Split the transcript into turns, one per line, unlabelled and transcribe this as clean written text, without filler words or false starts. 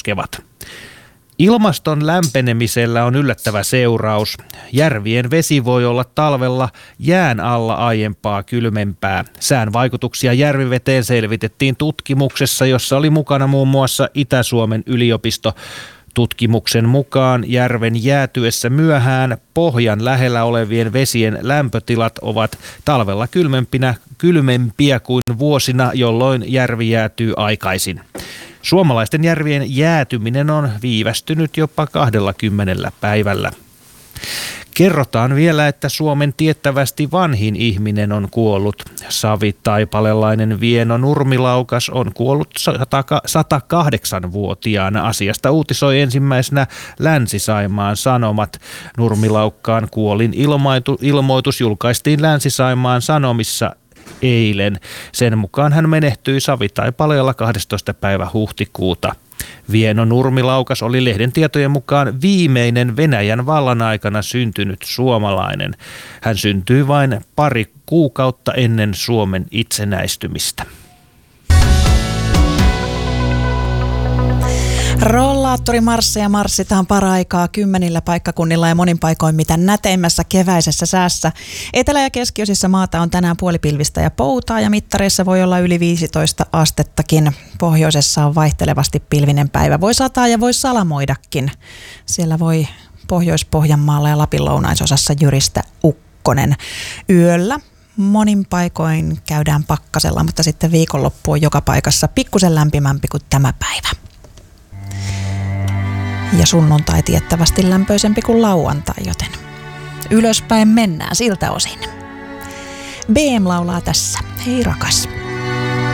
koskevat. Ilmaston lämpenemisellä on yllättävä seuraus. Järvien vesi voi olla talvella jään alla aiempaa kylmempää. Sään vaikutuksia järviveteen selvitettiin tutkimuksessa, jossa oli mukana muun muassa Itä-Suomen yliopisto. Tutkimuksen mukaan järven jäätyessä myöhään pohjan lähellä olevien vesien lämpötilat ovat talvella kylmempiä kuin vuosina, jolloin järvi jäätyy aikaisin. Suomalaisten järvien jäätyminen on viivästynyt jopa 20 päivällä. Kerrotaan vielä, että Suomen tiettävästi vanhin ihminen on kuollut. Savitaipalelainen Vieno Nurmilaukas on kuollut 108-vuotiaana. Asiasta uutisoi ensimmäisenä Länsi-Saimaan Sanomat. Nurmilaukkaan kuolin ilmoitus julkaistiin Länsi-Saimaan Sanomissa eilen. Sen mukaan hän menehtyi Savitaipaleella 12. päivä huhtikuuta. Vieno Nurmilaukas oli lehden tietojen mukaan viimeinen Venäjän vallan aikana syntynyt suomalainen. Hän syntyi vain pari kuukautta ennen Suomen itsenäistymistä.
Rollaattorimarsseja marssitaan paraikaa 10 paikkakunnilla ja monin paikoin mitä näteimmässä keväisessä säässä. Etelä- ja keskiosissa maata on tänään puolipilvistä ja poutaa ja mittareissa voi olla yli 15 astettakin. Pohjoisessa on vaihtelevasti pilvinen päivä. Voi sataa ja voi salamoidakin. Siellä voi Pohjois-Pohjanmaalla ja Lapin lounaisosassa jyristä ukkonen. Yöllä monin paikoin käydään pakkasella, mutta sitten viikonloppu on joka paikassa pikkusen lämpimämpi kuin tämä päivä. Ja sunnuntai tiettävästi lämpöisempi kuin lauantai, joten ylöspäin mennään siltä osin. BM laulaa tässä. Hei rakas.